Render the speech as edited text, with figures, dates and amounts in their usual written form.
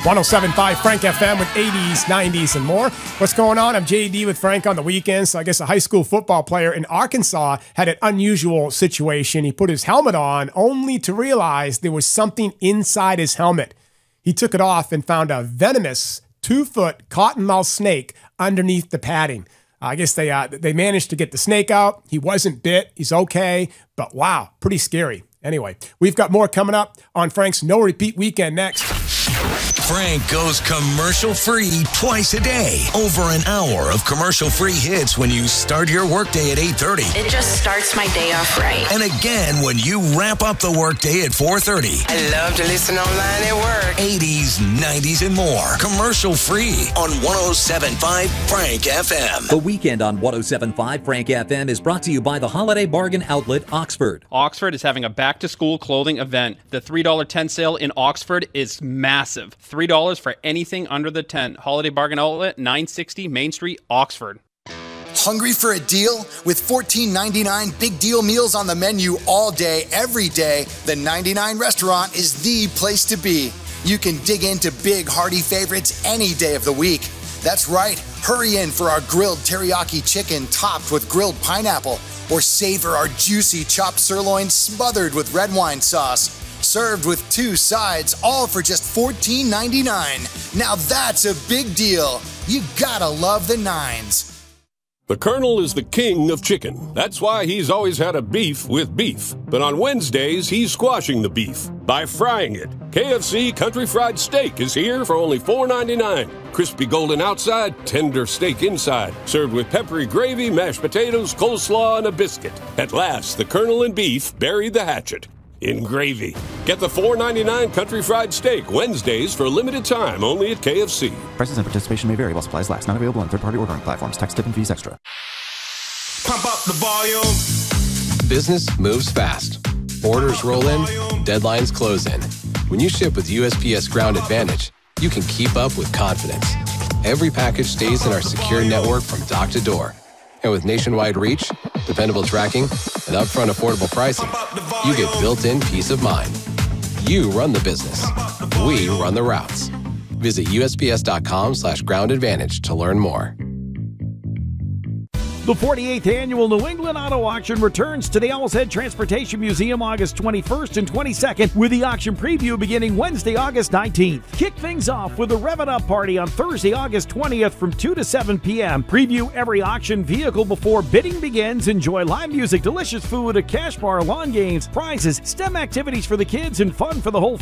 107.5 Frank FM with 80s, 90s, and more. What's going on? I'm JD with Frank on the weekends. So I guess a high school football player in Arkansas had an unusual situation. He put his helmet on only to realize there was something inside his helmet. He took it off and found a venomous 2-foot cottonmouth snake underneath the padding. I guess they managed to get the snake out. He wasn't bit. He's okay. But wow, pretty scary. Anyway, we've got more coming up on Frank's No Repeat Weekend next. Frank goes commercial-free twice a day. Over an hour of commercial-free hits when you start your workday at 8:30. It just starts my day off right. And again when you wrap up the workday at 4:30. I love to listen online at work. 80s, 90s, and more. Commercial-free on 107.5 Frank FM. The weekend on 107.5 Frank FM is brought to you by the Holiday Bargain Outlet, Oxford. Oxford is having a back-to-school clothing event. The $3 tent sale in Oxford is massive. $3 for anything under the tent. Holiday Bargain Outlet, 960 Main Street, Oxford. Hungry for a deal? With $14.99 big deal meals on the menu all day, every day, the 99 Restaurant is the place to be. You can dig into big, hearty favorites any day of the week. That's right. Hurry in for our grilled teriyaki chicken topped with grilled pineapple, or savor our juicy chopped sirloin smothered with red wine sauce. Served with 2 sides, all for just $14.99. Now that's a big deal. You gotta love the Nines. The Colonel is the king of chicken. That's why he's always had a beef with beef. But on Wednesdays, he's squashing the beef by frying it. KFC Country Fried Steak is here for only $4.99. Crispy golden outside, tender steak inside. Served with peppery gravy, mashed potatoes, coleslaw, and a biscuit. At last, the Colonel and beef buried the hatchet in gravy. Get the $4.99 Country Fried Steak Wednesdays for a limited time only at KFC. Prices and participation may vary while supplies last. Not available on third-party ordering platforms. Tax, tip, and fees extra. Pump up the volume. Business moves fast. Orders roll in, deadlines close in. When you ship with USPS Ground Advantage, you can keep up with confidence. Every package stays in our secure network from dock to door. And with nationwide reach, dependable tracking, and upfront affordable pricing, you get built-in peace of mind. You run the business. We run the routes. Visit USPS.com/Ground Advantage to learn more. The 48th Annual New England Auto Auction returns to the Owl's Head Transportation Museum August 21st and 22nd, with the auction preview beginning Wednesday, August 19th. Kick things off with a Rev It Up party on Thursday, August 20th from 2 to 7 p.m. Preview every auction vehicle before bidding begins. Enjoy live music, delicious food, a cash bar, lawn games, prizes, STEM activities for the kids, and fun for the whole